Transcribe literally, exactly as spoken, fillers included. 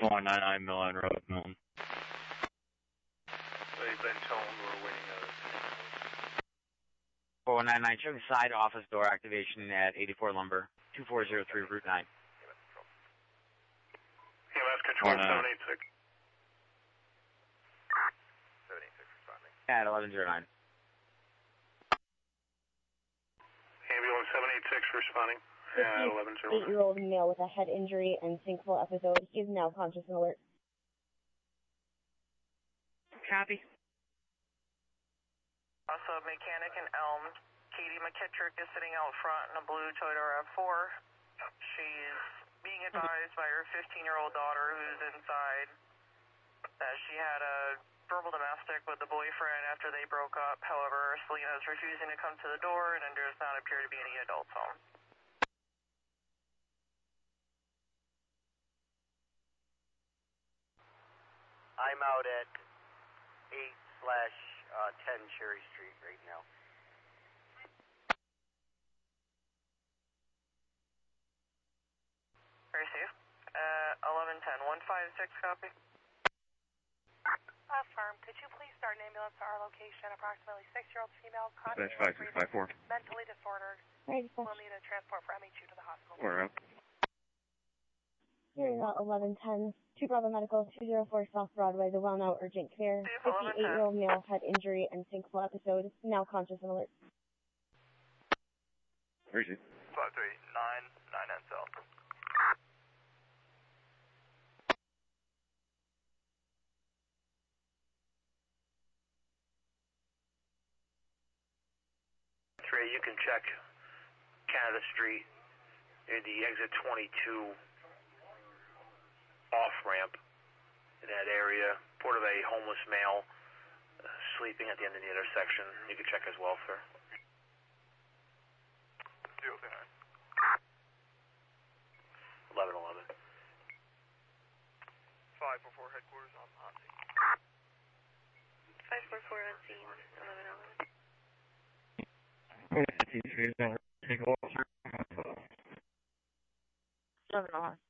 four one nine nine Millen Road, Milton. They've been told we're waiting on four one nine nine, showing side office door activation at eighty-four Lumber, two four zero three Route nine. E M S Control seven eight six. seven eight six responding. At eleven oh nine. Ambulance seven eight six responding at eleven oh nine. eight-year-old male with a head injury and sinkhole episode. He is now conscious and alert. Copy. Also, mechanic in Elm. Katie McKittrick is sitting out front in a blue Toyota RAV four. She's being advised by her fifteen-year-old daughter who's inside that she had a verbal domestic with the boyfriend after they broke up. However, Selena is refusing to come to the door and there does not appear to be any adults home. I'm out at eight slash ten Cherry Street right now. Very safe. Uh, eleven ten, one five six, copy. Affirm. Could you please start an ambulance to our location? Approximately six-year-old female, conscious, five six five four. mentally disordered. Right, We'll need a transport for M H U to the hospital. We're up. Here is eleven ten. Two Bravo Medical, two oh four South Broadway, the well now urgent care. fifty-eight-year-old male, head injury and sinkhole episode, now conscious and alert. Where is he? five three nine nine N cell. Trey, you can check Canada Street near the exit twenty-two off-ramp in that area. Report of a homeless male uh, sleeping at the end of the intersection. You can check as well, sir. zero nine. eleven eleven. five four four headquarters on hot scene. five four four on scene, eleven eleven. Take a walk through. Seven on.